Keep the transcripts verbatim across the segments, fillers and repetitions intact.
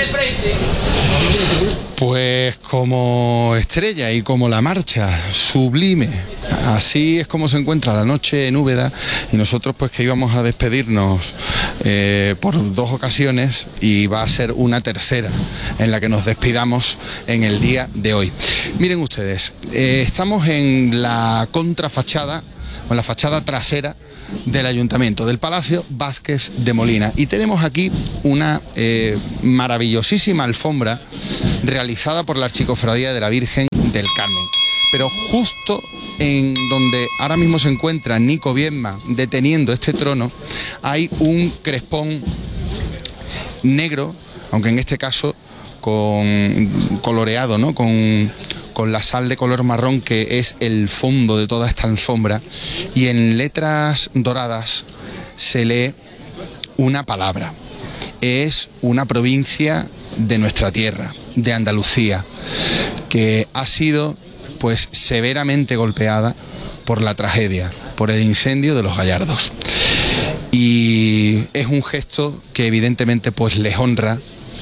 Pues como estrella y como la marcha, sublime. Así es como se encuentra la noche en Úbeda, y nosotros pues que íbamos a despedirnos eh, por dos ocasiones, y va a ser una tercera en la que nos despidamos en el día de hoy. Miren ustedes, eh, estamos en la contrafachada, o en la fachada trasera del Ayuntamiento, del Palacio Vázquez de Molina, y tenemos aquí una eh, maravillosísima alfombra realizada por la Archicofradía de la Virgen del Carmen. Pero justo en donde ahora mismo se encuentra Nico Viedma deteniendo este trono, hay un crespón negro, aunque en este caso con coloreado, ¿no? con, con la sal de color marrón, que es el fondo de toda esta alfombra, y en letras doradas se lee una palabra. Es una provincia de nuestra tierra, de Andalucía, que ha sido pues severamente golpeada por la tragedia, por el incendio de los Gallardos. Y es un gesto que evidentemente pues les honra,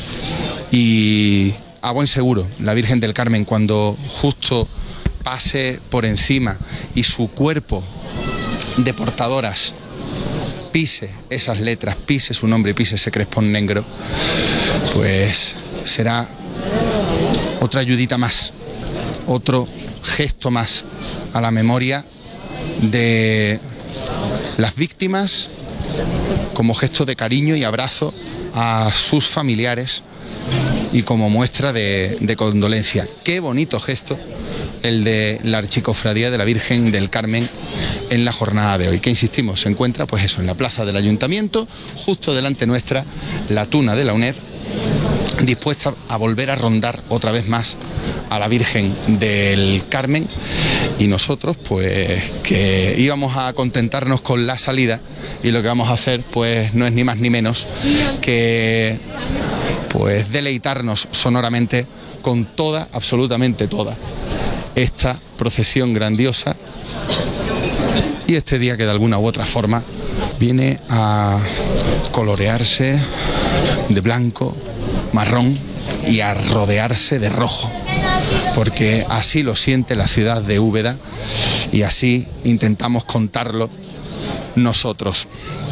y a buen seguro la Virgen del Carmen, cuando justo pase por encima y su cuerpo de portadoras pise esas letras, pise su nombre, pise ese crespón negro, pues será otra ayudita más, otro gesto más a la memoria de las víctimas, como gesto de cariño y abrazo a sus familiares y como muestra de, de condolencia. Qué bonito gesto el de la Archicofradía de la Virgen del Carmen en la jornada de hoy, que insistimos, se encuentra pues eso, en la plaza del Ayuntamiento, justo delante nuestra, la tuna de la UNED, dispuesta a volver a rondar otra vez más a la Virgen del Carmen, y nosotros pues que íbamos a contentarnos con la salida, y lo que vamos a hacer pues no es ni más ni menos que pues deleitarnos sonoramente con toda, absolutamente toda esta procesión grandiosa, y este día que de alguna u otra forma viene a colorearse de blanco, marrón y a rodearse de rojo, porque así lo siente la ciudad de Úbeda, y así intentamos contarlo nosotros.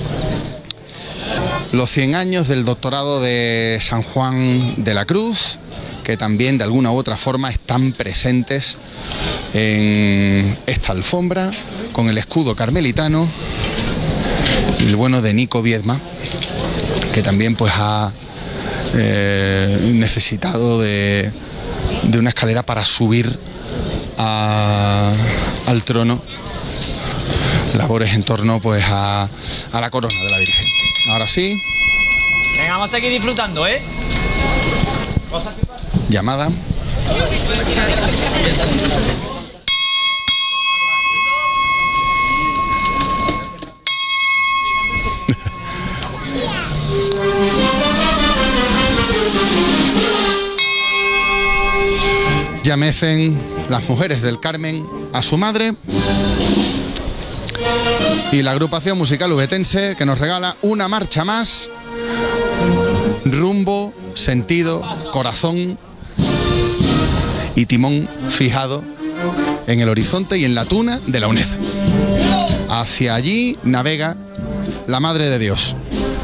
Los cien años del doctorado de San Juan de la Cruz, que también de alguna u otra forma están presentes en esta alfombra, con el escudo carmelitano, y el bueno de Nico Viedma, que también pues ha eh, necesitado de, de una escalera para subir a, al trono, labores en torno pues a, a la corona de la Virgen. Ahora sí. Venga, vamos a seguir disfrutando, ¿eh? Llamada. Ya mecen las mujeres del Carmen a su madre, y la agrupación musical ubetense que nos regala una marcha más, rumbo, sentido, corazón y timón fijado en el horizonte y en la tuna de la UNED. Hacia allí navega la Madre de Dios.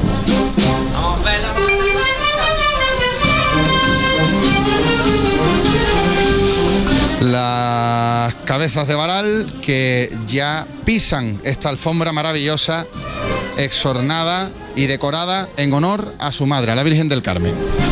Las cabezas de varal que ya pisan esta alfombra maravillosa, exornada y decorada en honor a su madre, a la Virgen del Carmen.